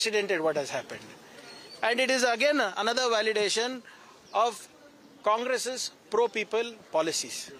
unprecedented what has happened. And it is again another validation of Congress's pro-people policies.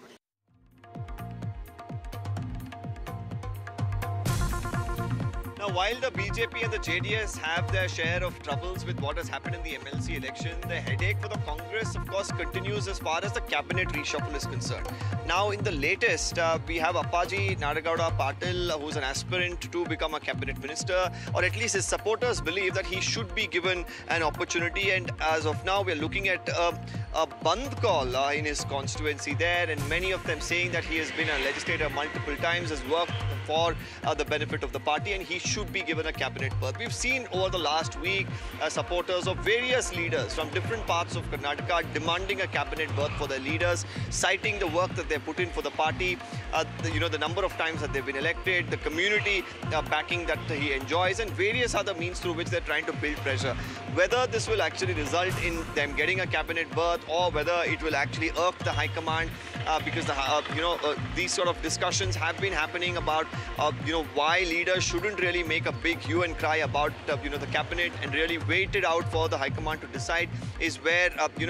Now, while the BJP and the JDS have their share of troubles with what has happened in the MLC election, the headache for the Congress, of course, continues as far as the cabinet reshuffle is concerned. Now, in the latest, we have Appaji Nadagowda Patil, who's an aspirant to become a cabinet minister, or at least his supporters believe that he should be given an opportunity. And as of now, we're looking at a Bandh call in his constituency there, and many of them saying that he has been a legislator multiple times, has worked for the benefit of the party, and he should be given a cabinet berth. We've seen over the last week supporters of various leaders from different parts of Karnataka demanding a cabinet berth for their leaders, citing the work that they put in for the party, the number of times that they've been elected, the community backing that he enjoys, and various other means through which they're trying to build pressure. Whether this will actually result in them getting a cabinet berth or whether it will actually irk the High Command, because these sort of discussions have been happening about why leaders shouldn't really make a big hue and cry about the cabinet and really wait it out for the High Command to decide, is where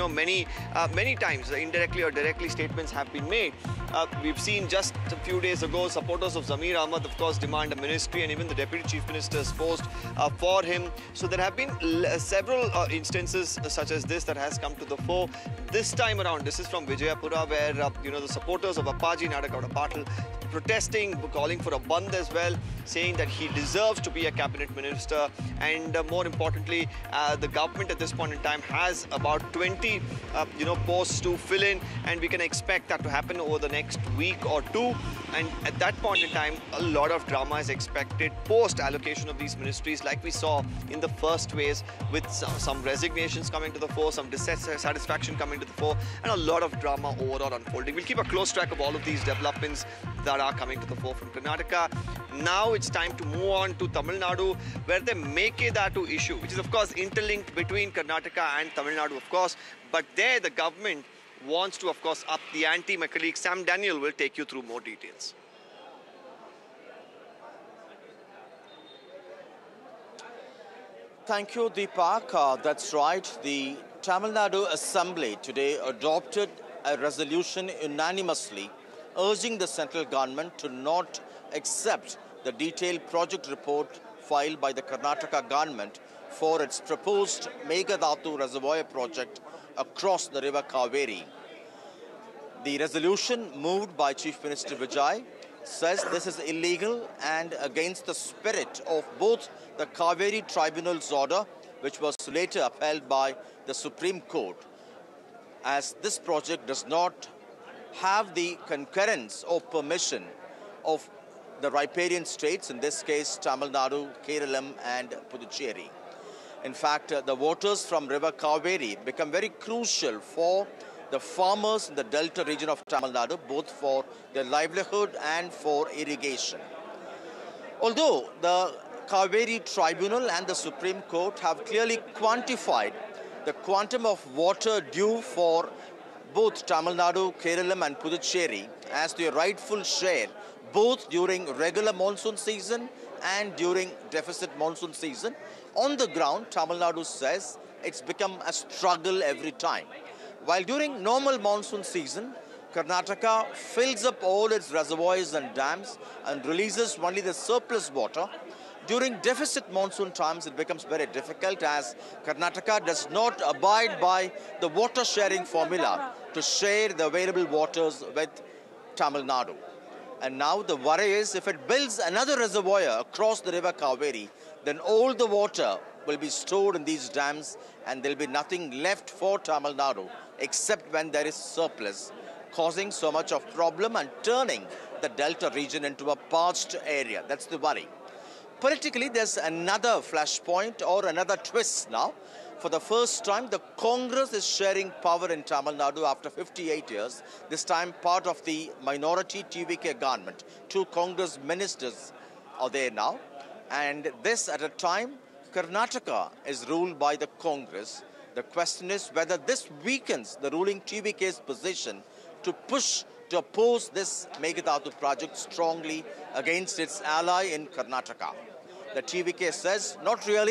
many times indirectly or directly statements have been made. We've seen just a few days ago supporters of Zamir Ahmad, of course, demand a ministry and even the Deputy Chief Minister's post for him. So there have been several instances such as this that has come to the fore. This time around, this is from Vijayapura, where the supporters of Appaji Nadagowda Patil protesting, calling for a bandh as well, saying that he deserves to be a cabinet minister, and more importantly, the government at this point in time has about 20 posts to fill in, and we can expect that to happen over the next week or two. And at that point in time, a lot of drama is expected post allocation of these ministries, like we saw in the first phase, with some resignations coming to the fore, some dissatisfaction coming to the fore, and a lot of drama overall unfolding. We'll keep a close track of all of these developments that are coming to the fore from Karnataka. Now it's time to move on to Tamil Nadu, where the Mekedatu issue, which is of course interlinked between Karnataka and Tamil Nadu, of course, but there the government wants to, of course, up the ante. My colleague Sam Daniel will take you through more details. Thank you, Deepak. That's right. The Tamil Nadu Assembly today adopted a resolution unanimously urging the central government to not accept the detailed project report filed by the Karnataka government for its proposed Meghadatu Reservoir project across the river Kaveri. The resolution moved by Chief Minister Vijay says this is illegal and against the spirit of both the Kaveri Tribunal's order, which was later upheld by the Supreme Court, as this project does not have the concurrence or permission of the riparian states, in this case Tamil Nadu, Kerala and Puducherry. In fact, the waters from river Kaveri become very crucial for the farmers in the delta region of Tamil Nadu, both for their livelihood and for irrigation. Although the Kaveri Tribunal and the Supreme Court have clearly quantified the quantum of water due for both Tamil Nadu, Kerala and Puducherry as their rightful share, both during regular monsoon season and during deficit monsoon season, on the ground, Tamil Nadu says it's become a struggle every time. While during normal monsoon season, Karnataka fills up all its reservoirs and dams and releases only the surplus water. During deficit monsoon times, it becomes very difficult as Karnataka does not abide by the water sharing formula to share the available waters with Tamil Nadu. And now the worry is if it builds another reservoir across the river Kaveri, then all the water will be stored in these dams and there will be nothing left for Tamil Nadu except when there is surplus, causing so much of problem and turning the delta region into a parched area. That's the worry. Politically, there's another flashpoint or another twist now. For the first time, the Congress is sharing power in Tamil Nadu after 58 years, this time part of the minority TVK government. 2 Congress ministers are there now. And this at a time, Karnataka is ruled by the Congress. The question is whether this weakens the ruling TVK's position to push to oppose this Meghadatu project strongly against its ally in Karnataka. The TVK says, not really.